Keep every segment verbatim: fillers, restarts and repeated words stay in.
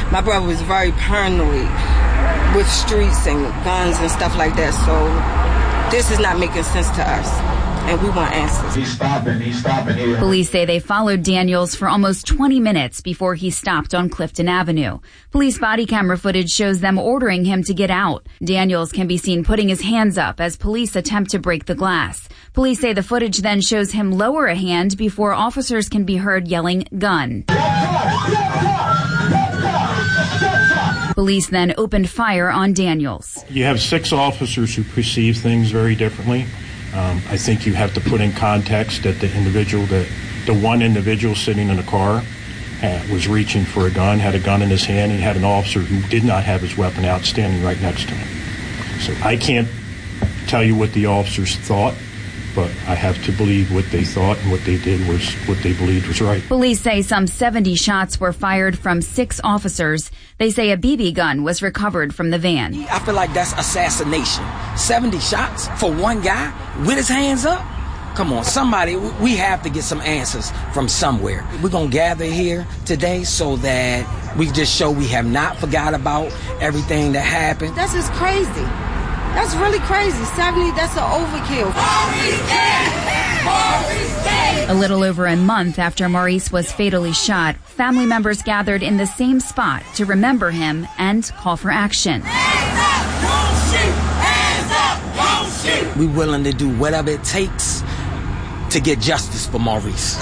My brother was very paranoid with streets and guns and stuff like that, so this is not making sense to us, and we want answers. He's stopping, he's stopping here. Police say they followed Daniels for almost twenty minutes before he stopped on Clifton Avenue. Police body camera footage shows them ordering him to get out. Daniels can be seen putting his hands up as police attempt to break the glass. Police say the footage then shows him lower a hand before officers can be heard yelling, "Gun." Police then opened fire on Daniels. You have six officers who perceive things very differently. Um, I think you have to put in context that the individual, that the one individual sitting in the car uh, was reaching for a gun, had a gun in his hand, and had an officer who did not have his weapon out standing right next to him. So I can't tell you what the officers thought, but I have to believe what they thought, and what they did was what they believed was right. Police say some seventy shots were fired from six officers. They say a B B gun was recovered from the van. I feel like that's assassination. seventy shots for one guy with his hands up? Come on, somebody, we have to get some answers from somewhere. We're going to gather here today so that we just show we have not forgot about everything that happened. That's just crazy. That's really crazy. seventy, that's an overkill. A little over a month after Maurice was fatally shot, family members gathered in the same spot to remember him and call for action. Hands up, won't shoot. Hands up, won't shoot. We're willing to do whatever it takes to get justice for Maurice.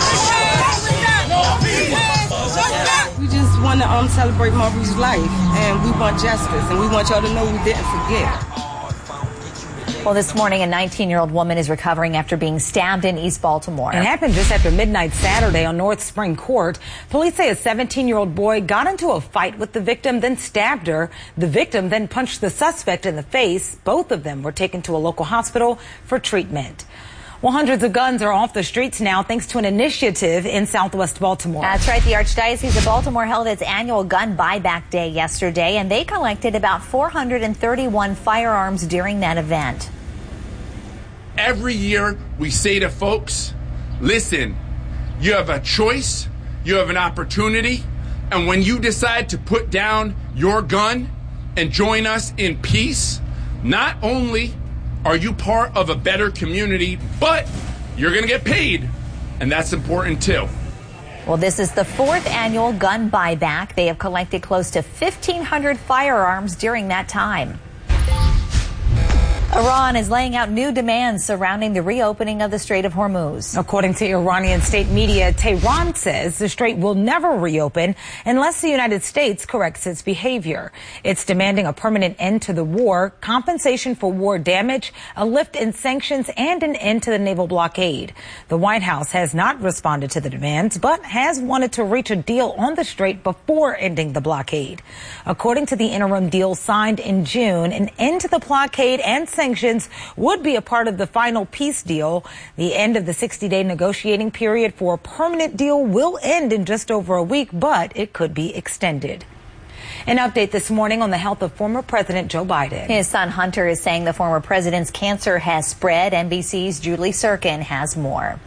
We just want to um, celebrate Maurice's life, and we want justice, and we want y'all to know we didn't forget. Well, this morning, a nineteen-year-old woman is recovering after being stabbed in East Baltimore. It happened just after midnight Saturday on North Spring Court. Police say a seventeen-year-old boy got into a fight with the victim, then stabbed her. The victim then punched the suspect in the face. Both of them were taken to a local hospital for treatment. Well, hundreds of guns are off the streets now thanks to an initiative in Southwest Baltimore. That's right. The Archdiocese of Baltimore held its annual gun buyback day yesterday, and they collected about four hundred thirty-one firearms during that event. Every year we say to folks, listen, you have a choice, you have an opportunity, and when you decide to put down your gun and join us in peace, not only are you part of a better community, but you're going to get paid, and that's important too. Well, this is the fourth annual gun buyback. They have collected close to fifteen hundred firearms during that time. Iran is laying out new demands surrounding the reopening of the Strait of Hormuz. According to Iranian state media, Tehran says the strait will never reopen unless the United States corrects its behavior. It's demanding a permanent end to the war, compensation for war damage, a lift in sanctions, and an end to the naval blockade. The White House has not responded to the demands, but has wanted to reach a deal on the strait before ending the blockade. According to the interim deal signed in June, an end to the blockade and sanctions would be a part of the final peace deal. The end of the sixty-day negotiating period for a permanent deal will end in just over a week, but it could be extended. An update this morning on the health of former President Joe Biden. His son Hunter is saying the former president's cancer has spread. N B C's Julie Sirkin has more.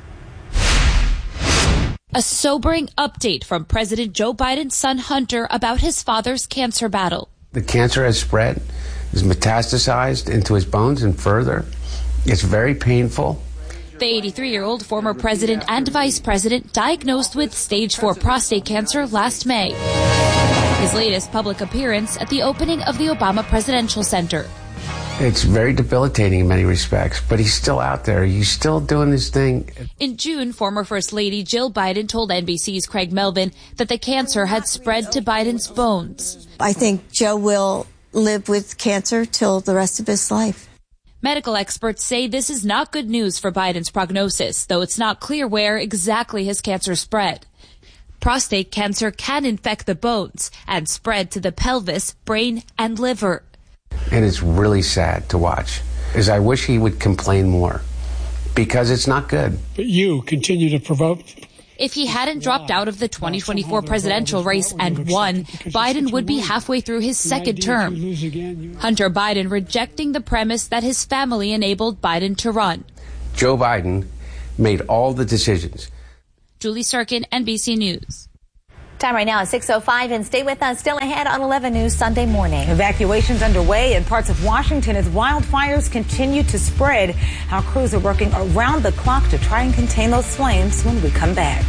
A sobering update from President Joe Biden's son Hunter about his father's cancer battle. The cancer has spread, is metastasized into his bones and further. It's very painful. The eighty-three-year-old former president and vice president diagnosed with stage four prostate cancer last May. His latest public appearance at the opening of the Obama Presidential Center. It's very debilitating in many respects, but he's still out there. He's still doing this thing. In June, former First Lady Jill Biden told N B C's Craig Melvin that the cancer had spread to Biden's bones. I think Joe will live with cancer till the rest of his life. Medical experts say this is not good news for Biden's prognosis, though it's not clear where exactly his cancer spread. Prostate cancer can infect the bones and spread to the pelvis, brain, and liver. And it's really sad to watch, is I wish he would complain more, because it's not good. But you continue to provoke. If he hadn't dropped out of the twenty twenty-four presidential race and won, Biden would be halfway through his second term. Hunter Biden rejecting the premise that his family enabled Biden to run. Joe Biden made all the decisions. Julie Sirkin, N B C News. Time right now is six oh five, and stay with us. Still ahead on eleven News Sunday morning. Evacuations underway in parts of Washington as wildfires continue to spread. Our crews are working around the clock to try and contain those flames when we come back.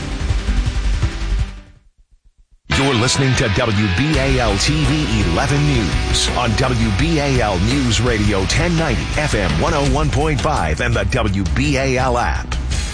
You're listening to W B A L T V eleven News on W B A L News Radio ten ninety, F M one oh one point five, and the W B A L app.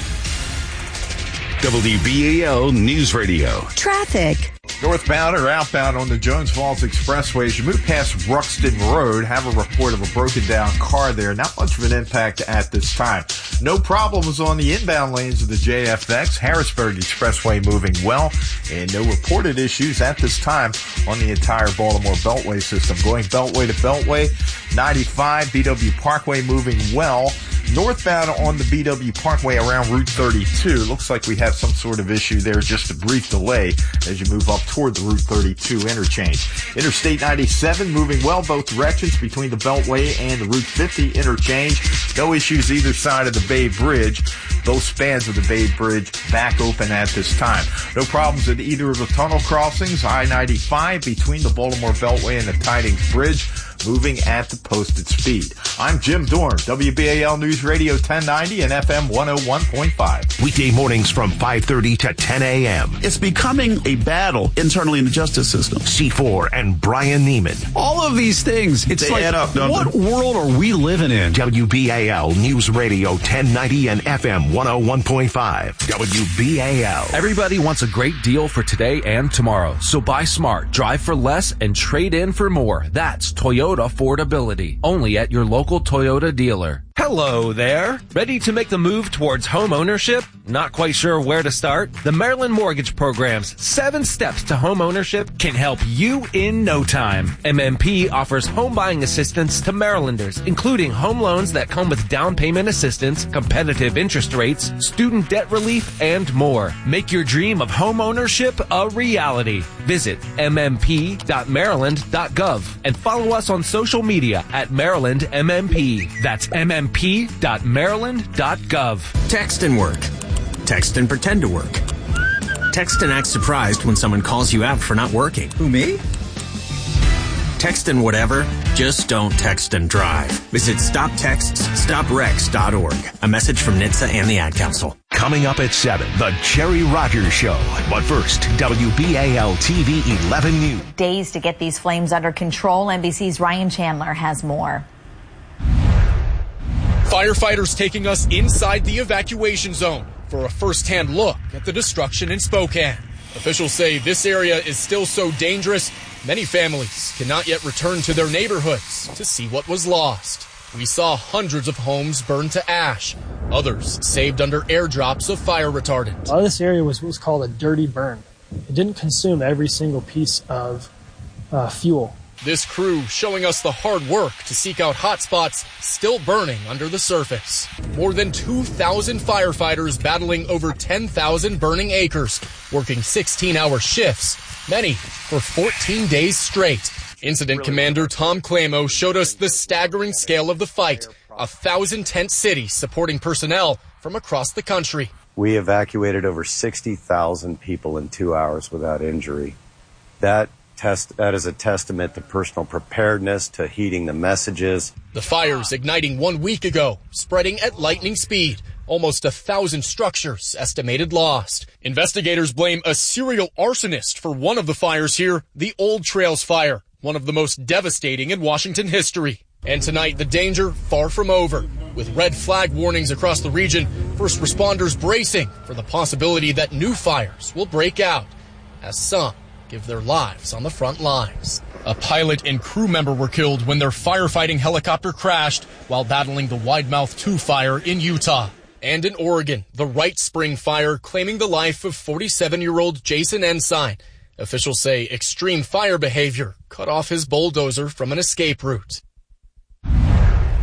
W B A L News Radio. Traffic. Northbound or outbound on the Jones Falls Expressway, as you move past Ruxton Road, have a report of a broken down car there. Not much of an impact at this time. No problems on the inbound lanes of the J F X. Harrisburg Expressway moving well, and no reported issues at this time on the entire Baltimore Beltway system. Going Beltway to Beltway, ninety-five, B W Parkway moving well. Northbound on the B W Parkway around Route thirty-two. Looks like we have some sort of issue there, just a brief delay as you move up toward the Route thirty-two interchange. Interstate ninety-seven moving well both directions between the Beltway and the Route fifty interchange. No issues either side of the Bay Bridge. Both spans of the Bay Bridge back open at this time. No problems at either of the tunnel crossings. I ninety-five between the Baltimore Beltway and the Tidings Bridge, moving at the posted speed. I'm Jim Dorn, W B A L News Radio ten ninety and F M one oh one point five. Weekday mornings from five thirty to ten a.m. It's becoming a battle internally in the justice system. C four and Brian Neiman. All of these things, it's they like, add up, don't what they? world are we living in? W B A L News Radio ten ninety and F M one oh one point five. W B A L. Everybody wants a great deal for today and tomorrow. So buy smart, drive for less, and trade in for more. That's Toyota affordability. Only at your local Toyota dealer. Hello there. Ready to make the move towards home ownership? Not quite sure where to start? The Maryland Mortgage Program's seven steps to home ownership can help you in no time. M M P offers home buying assistance to Marylanders, including home loans that come with down payment assistance, competitive interest rates, student debt relief, and more. Make your dream of home ownership a reality. Visit m m p dot maryland dot gov and follow us on social media at Maryland M M P. That's m m p dot maryland dot gov. Text and work. Text and pretend to work. Text and act surprised when someone calls you out for not working. Who, me? Text and whatever, just don't text and drive. Visit stop texts stop wrecks dot org. A message from N H T S A and the Ad Council. Coming up at seven, The Jerry Rogers Show. But first, W B A L T V eleven News. Days to get these flames under control. N B C's Ryan Chandler has more. Firefighters taking us inside the evacuation zone for a first-hand look at the destruction in Spokane. Officials say this area is still so dangerous, many families cannot yet return to their neighborhoods to see what was lost. We saw hundreds of homes burned to ash, others saved under airdrops of fire retardant. A lot of this area was what was called a dirty burn. It didn't consume every single piece of uh, fuel. This crew showing us the hard work to seek out hot spots still burning under the surface. More than two thousand firefighters battling over ten thousand burning acres, working sixteen-hour shifts, many for fourteen days straight. Incident Commander Tom Clamo showed us the staggering scale of the fight. A thousand-tent city supporting personnel from across the country. We evacuated over sixty thousand people in two hours without injury. That Test, that is a testament to personal preparedness, to heeding the messages. The fires igniting one week ago, spreading at lightning speed. Almost a thousand structures estimated lost. Investigators blame a serial arsonist for one of the fires here, the Old Trails fire, one of the most devastating in Washington history. And tonight, the danger far from over. With red flag warnings across the region, first responders bracing for the possibility that new fires will break out, as some give their lives on the front lines. A pilot and crew member were killed when their firefighting helicopter crashed while battling the Widemouth two fire in Utah. And in Oregon, the Wright Spring fire claiming the life of forty-seven-year-old Jason Ensign. Officials say extreme fire behavior cut off his bulldozer from an escape route.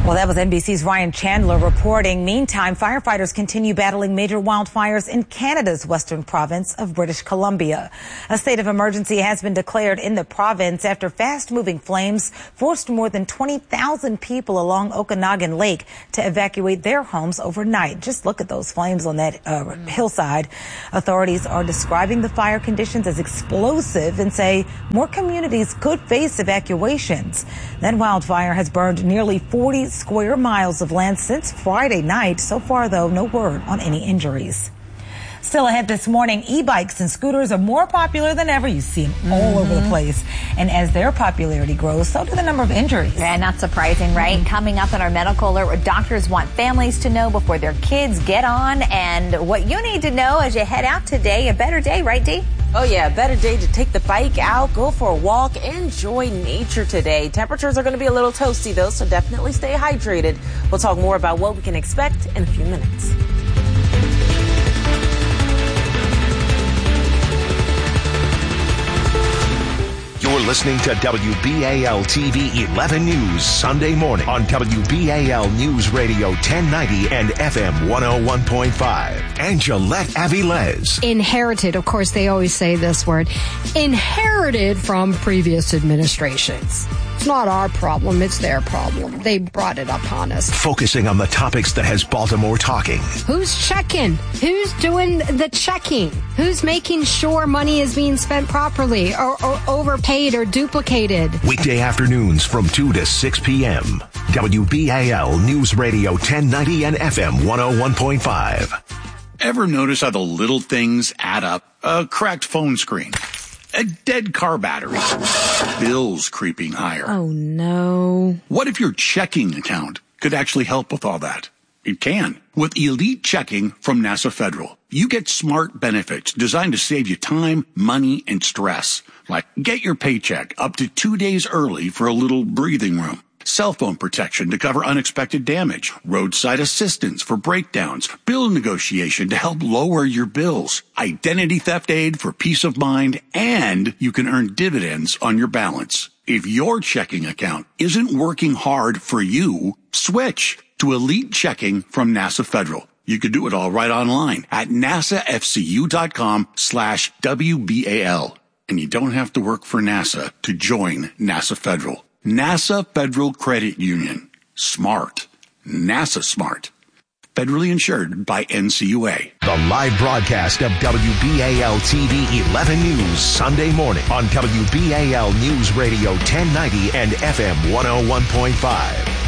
Well, that was N B C's Ryan Chandler reporting. Meantime, firefighters continue battling major wildfires in Canada's western province of British Columbia. A state of emergency has been declared in the province after fast-moving flames forced more than twenty thousand people along Okanagan Lake to evacuate their homes overnight. Just look at those flames on that uh, hillside. Authorities are describing the fire conditions as explosive and say more communities could face evacuations. That wildfire has burned nearly forty square miles of land since Friday night. So far, though, no word on any injuries. Still ahead this morning, e-bikes and scooters are more popular than ever. You see them all mm-hmm. over the place. And as their popularity grows, so do the number of injuries. Yeah, not surprising, right? Mm-hmm. Coming up in our medical alert, what doctors want families to know before their kids get on, and what you need to know as you head out today. A better day, right, Dee? Oh, yeah, a better day to take the bike out, go for a walk, enjoy nature today. Temperatures are going to be a little toasty, though, so definitely stay hydrated. We'll talk more about what we can expect in a few minutes. You're listening to W B A L T V eleven News Sunday morning on W B A L News Radio ten ninety and F M one oh one point five. Angelette Avilés. Inherited, of course, they always say this word, inherited from previous administrations. It's not our problem, it's their problem. They brought it upon us. Focusing on the topics that has Baltimore talking. Who's checking? Who's doing the checking? Who's making sure money is being spent properly or, or overpaid or duplicated? Weekday afternoons from two to six p.m. W B A L News Radio ten ninety and F M one oh one point five. Ever notice how the little things add up? A cracked phone screen, a dead car battery, bills creeping higher. Oh, no. What if your checking account could actually help with all that? It can. With Elite Checking from NASA Federal, you get smart benefits designed to save you time, money, and stress. Like get your paycheck up to two days early for a little breathing room. Cell phone protection to cover unexpected damage, roadside assistance for breakdowns, bill negotiation to help lower your bills, identity theft aid for peace of mind, and you can earn dividends on your balance. If your checking account isn't working hard for you, switch to Elite Checking from NASA Federal. You can do it all right online at nasafcu.com slash WBAL. And you don't have to work for NASA to join NASA Federal. NASA Federal Credit Union. Smart. NASA smart. Federally insured by N C U A. The live broadcast of W B A L T V eleven News Sunday morning on W B A L News Radio ten ninety and F M one oh one point five.